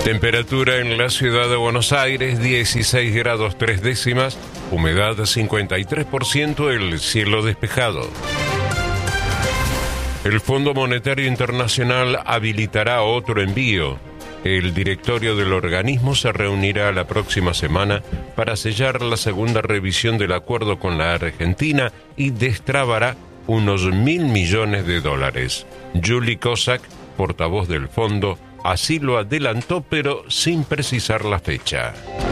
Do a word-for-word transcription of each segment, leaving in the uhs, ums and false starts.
Temperatura en la ciudad de Buenos Aires, dieciséis grados tres décimas, humedad cincuenta y tres por ciento, el cielo despejado. El Fondo Monetario Internacional habilitará otro envío. El directorio del organismo se reunirá la próxima semana para sellar la segunda revisión del acuerdo con la Argentina y destrabará unos mil millones de dólares. Julie Kozak, portavoz del fondo, así lo adelantó, pero sin precisar la fecha.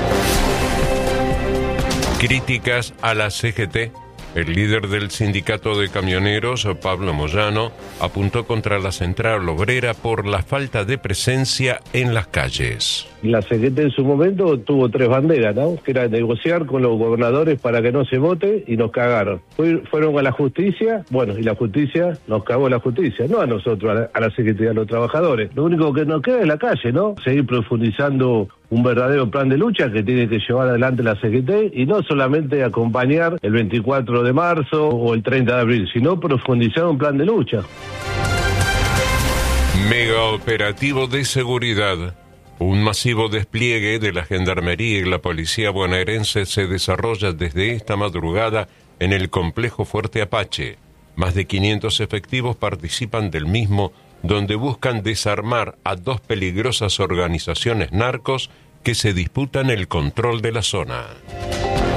Críticas a la C G T. El líder del sindicato de camioneros, Pablo Moyano, apuntó contra la central obrera por la falta de presencia en las calles. La C G T en su momento tuvo tres banderas, ¿no? Que era negociar con los gobernadores para que no se vote, y nos cagaron. Fueron a la justicia, bueno, y la justicia nos cagó la justicia, no a nosotros, a la, a la C G T, a los trabajadores. Lo único que nos queda es la calle, ¿no? Seguir profundizando un verdadero plan de lucha que tiene que llevar adelante la C G T, y no solamente acompañar el veinticuatro de marzo o el treinta de abril, sino profundizar un plan de lucha. Mega operativo de seguridad. Un masivo despliegue de la Gendarmería y la Policía bonaerense se desarrolla desde esta madrugada en el complejo Fuerte Apache. Más de quinientos efectivos participan del mismo, donde buscan desarmar a dos peligrosas organizaciones narcos que se disputan el control de la zona.